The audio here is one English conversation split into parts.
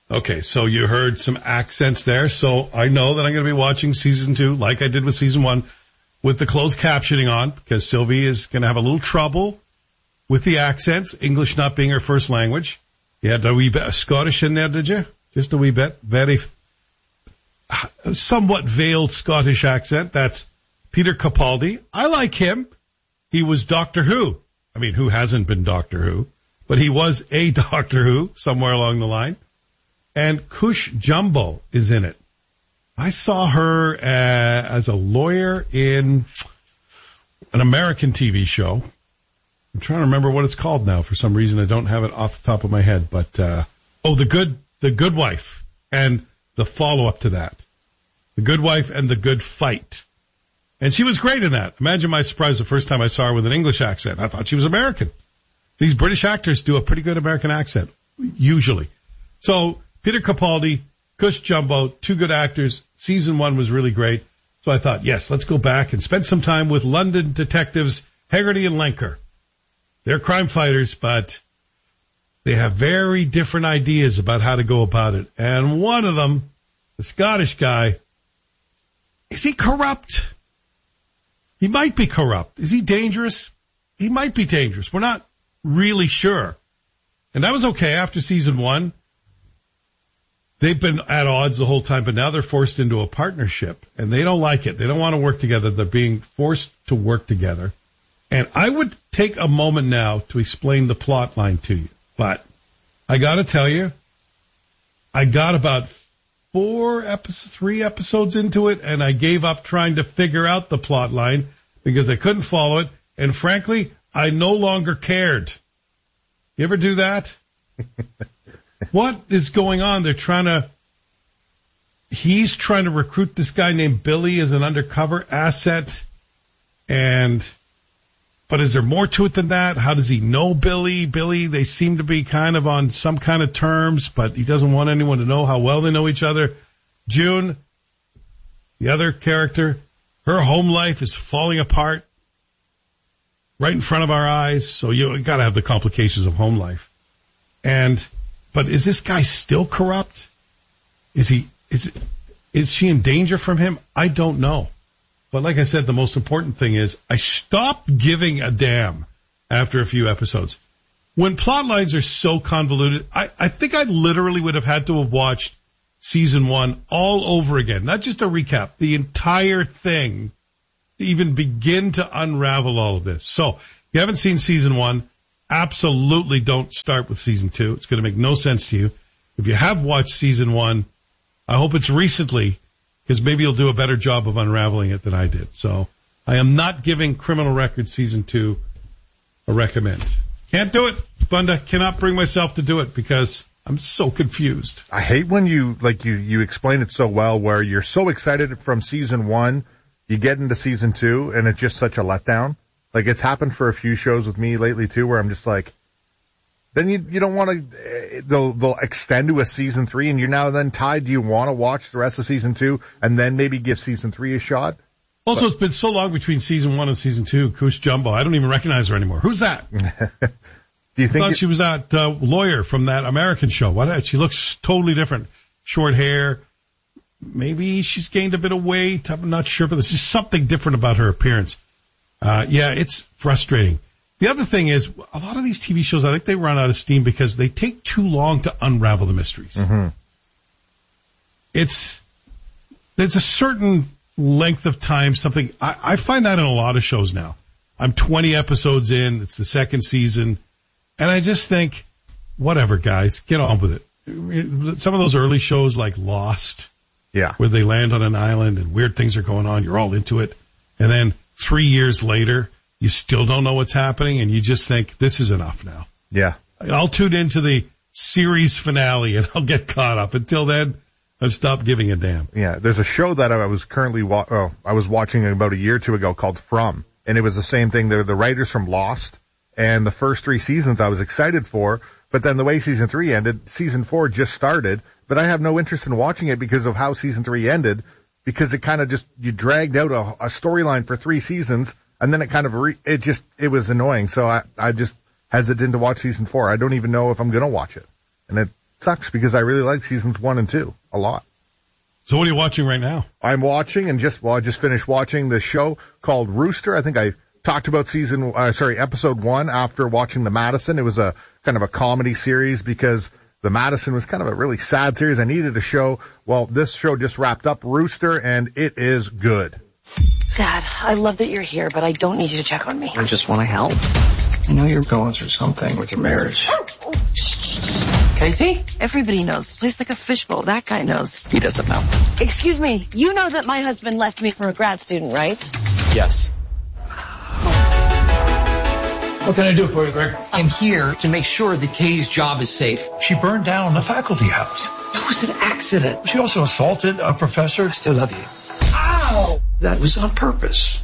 Okay, so you heard some accents there. So I know that I'm going to be watching season 2, like I did with season 1, with the closed captioning on, because Sylvie is going to have a little trouble with the accents, English not being her first language. You had a wee bit of Scottish in there, did you? Just a wee bit. Very somewhat veiled Scottish accent. That's Peter Capaldi. I like him. He was Doctor Who. I mean, who hasn't been Doctor Who? But he was a Doctor Who somewhere along the line. And Cush Jumbo is in it. I saw her as a lawyer in an American TV show. I'm trying to remember what it's called now. For some reason, I don't have it off the top of my head. But The Good Wife, and the follow-up to that. The Good Wife and The Good Fight. And she was great in that. Imagine my surprise the first time I saw her with an English accent. I thought she was American. These British actors do a pretty good American accent, usually. So, Peter Capaldi, Cush Jumbo, 2 good actors. Season 1 was really great. So I thought, yes, let's go back and spend some time with London detectives Haggerty and Lenker. They're crime fighters, but they have very different ideas about how to go about it. And one of them, the Scottish guy, is he corrupt? He might be corrupt. Is he dangerous? He might be dangerous. We're not really sure. And that was okay after season 1. They've been at odds the whole time, but now they're forced into a partnership, and they don't like it. They don't want to work together. They're being forced to work together. And I would take a moment now to explain the plot line to you. But I got to tell you, I got about 3 episodes into it, and I gave up trying to figure out the plot line because I couldn't follow it. And frankly, I no longer cared. You ever do that? What is going on? He's trying to recruit this guy named Billy as an undercover asset. But is there more to it than that? How does he know Billy? They seem to be kind of on some kind of terms, but he doesn't want anyone to know how well they know each other. June, the other character, her home life is falling apart right in front of our eyes. So you got to have the complications of home life. But is this guy still corrupt? Is she in danger from him? I don't know. But like I said, the most important thing is I stopped giving a damn after a few episodes. When plot lines are so convoluted, I think I literally would have had to have watched season 1 all over again. Not just a recap, the entire thing to even begin to unravel all of this. So if you haven't seen season 1, absolutely don't start with season 2. It's going to make no sense to you. If you have watched season 1, I hope it's recently, because maybe you'll do a better job of unraveling it than I did. So I am not giving Criminal Records season 2 a recommend. Can't do it. Bunda, cannot bring myself to do it because I'm so confused. I hate when you explain it so well where you're so excited from season 1, you get into season 2, and it's just such a letdown. Like, it's happened for a few shows with me lately, too, where I'm just like, then you don't want to, they'll extend to a season 3, and you're now then tied. Do you want to watch the rest of season 2 and then maybe give season 3 a shot? Also, it's been so long between season 1 and season 2, Cush Jumbo. I don't even recognize her anymore. Who's that? Do you think? I thought she was that lawyer from that American show. What? She looks totally different. Short hair. Maybe she's gained a bit of weight. I'm not sure, but there's just something different about her appearance. Yeah, it's frustrating. The other thing is, a lot of these TV shows, I think they run out of steam because they take too long to unravel the mysteries. Mm-hmm. There's a certain length of time, something, I find that in a lot of shows now. I'm 20 episodes in, it's the second season, and I just think, whatever, guys, get on with it. Some of those early shows like Lost, yeah, where they land on an island and weird things are going on, you're all into it, and then 3 years later, you still don't know what's happening, and you just think, this is enough now. Yeah. I'll tune into the series finale, and I'll get caught up. Until then, I've stopped giving a damn. Yeah, there's a show that I was currently I was watching about a year or two ago called From, and it was the same thing. They're the writers from Lost, and the first 3 seasons I was excited for, but then the way season 3 ended, season 4 just started, but I have no interest in watching it because of how season 3 ended, because it kind of just, you dragged out a storyline for 3 seasons, and then it kind of, it was annoying. So I just hesitant to watch season 4. I don't even know if I'm going to watch it. And sucks because I really like seasons 1 and 2 a lot. So what are you watching right now? I'm watching I just finished watching the show called Rooster. I think I talked about episode 1 after watching The Madison. It was a kind of a comedy series because The Madison was kind of a really sad series. I needed a show. Well, this show just wrapped up, Rooster, and it is good. Dad, I love that you're here, but I don't need you to check on me. I just want to help. I know you're going through something with your marriage. Casey? Everybody knows. This place like a fishbowl. That guy knows. He doesn't know. Excuse me. You know that my husband left me for a grad student, right? Yes. What can I do for you, Greg? I'm here to make sure that Kay's job is safe. She burned down the faculty house. It was an accident. She also assaulted a professor. I still love you. Ow! That was on purpose.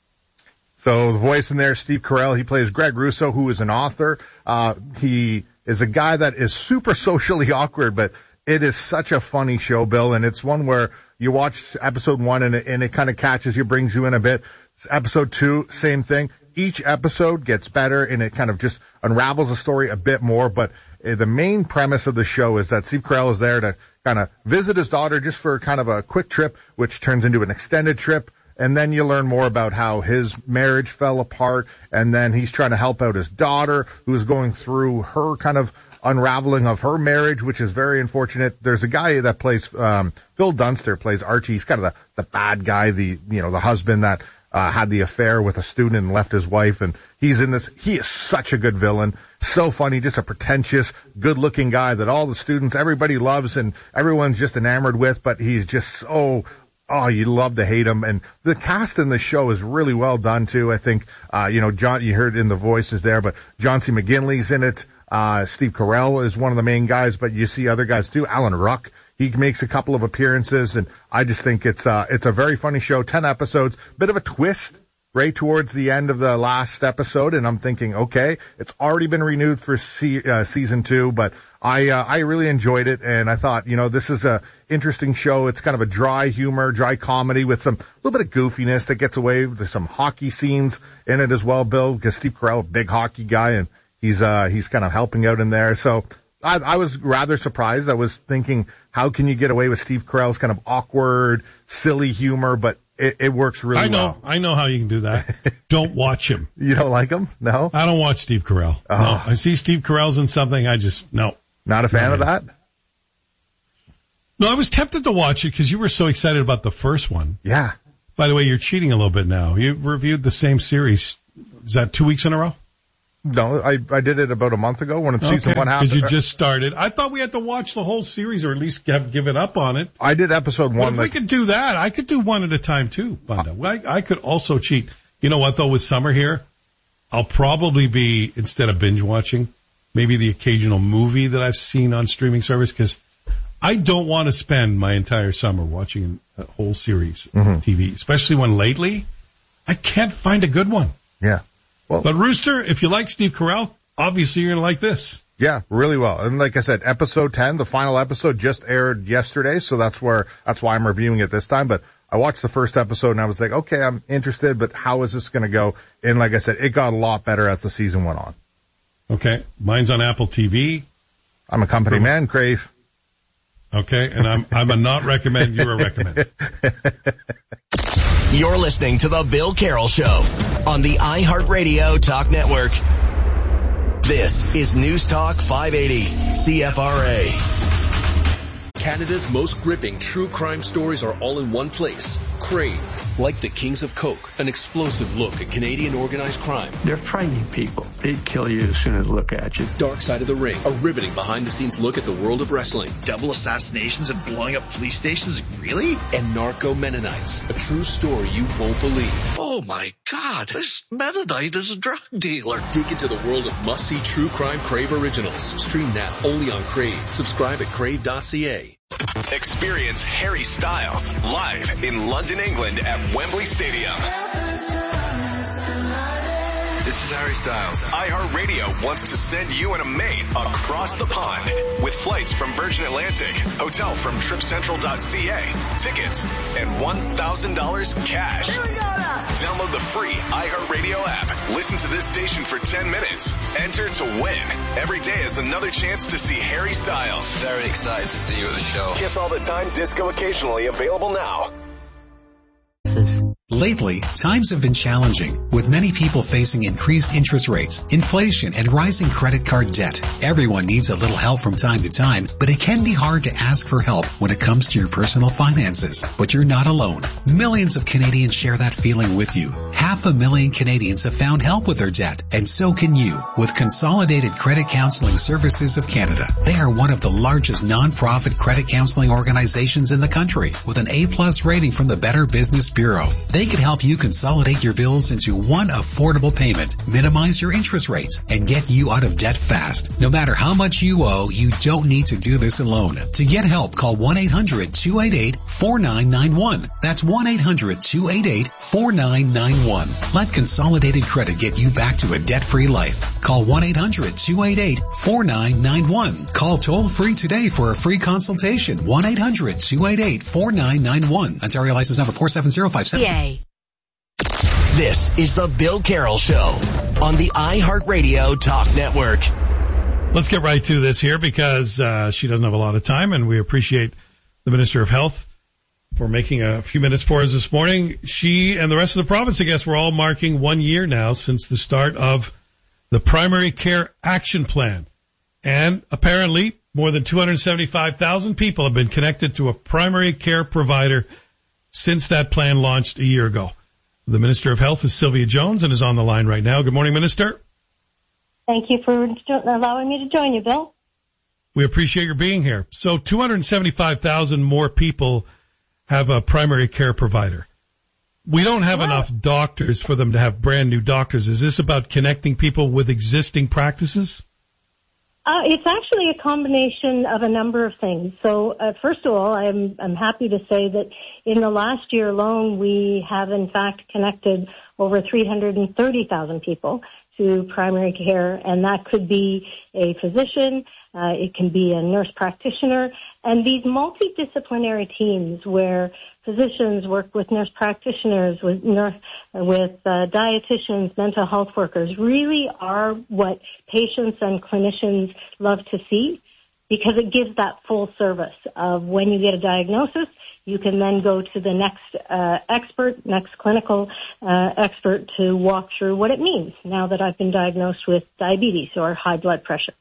So the voice in there, Steve Carell, he plays Greg Russo, who is an author. He is a guy that is super socially awkward, but it is such a funny show, Bill, and it's one where you watch episode 1 and it kind of catches you, brings you in a bit. Episode 2, same thing. Each episode gets better and it kind of just unravels the story a bit more, but the main premise of the show is that Steve Carell is there to kind of visit his daughter just for kind of a quick trip, which turns into an extended trip. And then you learn more about how his marriage fell apart, and then he's trying to help out his daughter, who is going through her kind of unraveling of her marriage, which is very unfortunate. There's a guy that plays, Phil Dunster plays Archie. He's kind of the bad guy, the husband that had the affair with a student and left his wife, and he's in this. He is such a good villain, so funny, just a pretentious, good-looking guy that all the students, everybody loves, and everyone's just enamored with, but he's just so... Oh, you love to hate him. And the cast in the show is really well done too. I think, John, you heard in the voices there, but John C. McGinley's in it. Steve Carell is one of the main guys, but you see other guys too. Alan Ruck, he makes a couple of appearances, and I just think it's a very funny show. 10 episodes, bit of a twist right towards the end of the last episode. And I'm thinking, okay, it's already been renewed for season 2, but I really enjoyed it, and I thought, this is a interesting show. It's kind of a dry humor, dry comedy with some little bit of goofiness that gets away. There's some hockey scenes in it as well, Bill, because Steve Carell, a big hockey guy, and he's kind of helping out in there. So I was rather surprised. I was thinking, how can you get away with Steve Carell's kind of awkward, silly humor, but it works really well. I know how you can do that. Don't watch him. You don't like him? No? I don't watch Steve Carell. Oh. No. I see Steve Carell's in something, no. Not a fan of that? No, I was tempted to watch it because you were so excited about the first one. Yeah. By the way, you're cheating a little bit now. You reviewed the same series. Is that 2 weeks in a row? No, I did it about a month ago when season 1 happened. Because you just started. I thought we had to watch the whole series or at least give it up on it. I did episode 1. Well, if we could do that, I could do one at a time too, Bunda. I could also cheat. You know what, though, with summer here, I'll probably be, instead of binge watching, maybe the occasional movie that I've seen on streaming service, because I don't want to spend my entire summer watching a whole series on TV, especially when lately I can't find a good one. Yeah. Well, but Rooster, if you like Steve Carell, obviously you're going to like this. Yeah, really well. And like I said, episode 10, the final episode just aired yesterday, so that's why I'm reviewing it this time. But I watched the first episode and I was like, okay, I'm interested, but how is this going to go? And like I said, it got a lot better as the season went on. Okay. Mine's on Apple TV. I'm a company man, Crave. Okay. And I'm a not recommend. You're a recommend. You're listening to The Bill Carroll Show on the iHeartRadio Talk Network. This is News Talk 580 CFRA. Canada's most gripping true crime stories are all in one place. Crave, like the Kings of Coke, an explosive look at Canadian organized crime. They're frightening people. They'd kill you as soon as they look at you. Dark Side of the Ring, a riveting behind-the-scenes look at the world of wrestling. Double assassinations and blowing up police stations? Really? And Narco Mennonites, a true story you won't believe. Oh my God, this Mennonite is a drug dealer. Dig into the world of must-see true crime Crave originals. Stream now, only on Crave. Subscribe at crave.ca. Experience Harry Styles live in London, England at Wembley Stadium. This is our Harry Styles. iHeartRadio wants to send you and a mate across the pond with flights from Virgin Atlantic, hotel from TripCentral.ca, tickets, and $1,000 cash. Here we go now. Download the free iHeartRadio app. Listen to this station for 10 minutes. Enter to win. Every day is another chance to see Harry Styles. Very excited to see you at the show. Kiss All the Time Disco Occasionally available now. Lately, times have been challenging, with many people facing increased interest rates, inflation, and rising credit card debt. Everyone needs a little help from time to time, but it can be hard to ask for help when it comes to your personal finances. But you're not alone. Millions of Canadians share that feeling with you. 500,000 Canadians have found help with their debt, and so can you, with Consolidated Credit Counseling Services of Canada. They are one of the largest non-profit credit counseling organizations in the country, with an A+ rating from the Better Business Bureau. They can help you consolidate your bills into one affordable payment, minimize your interest rates, and get you out of debt fast. No matter how much you owe, you don't need to do this alone. To get help, call 1-800-288-4991. That's 1-800-288-4991. Let Consolidated Credit get you back to a debt-free life. Call 1-800-288-4991. Call toll-free today for a free consultation. 1-800-288-4991. Ontario license number 47057. This is the Bill Carroll Show on the iHeartRadio Talk Network. Let's get right to this here because she doesn't have a lot of time, and we appreciate the Minister of Health for making a few minutes for us this morning. She and the rest of the province, I guess, we're all marking 1 year now since the start of the Primary Care Action Plan. And apparently more than 275,000 people have been connected to a primary care provider since that plan launched a year ago. The Minister of Health is Sylvia Jones and is on the line right now. Good morning, Minister. Thank you for allowing me to join you, Bill. We appreciate your being here. So 275,000 more people have a primary care provider. We don't have enough doctors for them to have brand new doctors. Is this about connecting people with existing practices? It's actually a combination of a number of things. So, first of all, I'm happy to say that in the last year alone, we have in fact connected over 330,000 people to primary care, and that could be a physician, it can be a nurse practitioner, and these multidisciplinary teams where physicians work with nurse practitioners, with dietitians, mental health workers, really are what patients and clinicians love to see, because it gives that full service of when you get a diagnosis, you can then go to the next next clinical expert to walk through what it means now that I've been diagnosed with diabetes or high blood pressure.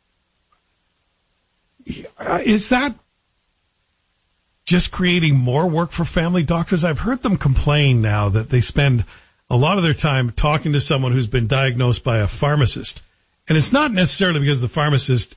Is that just creating more work for family doctors? I've heard them complain now that they spend a lot of their time talking to someone who's been diagnosed by a pharmacist. And it's not necessarily because the pharmacist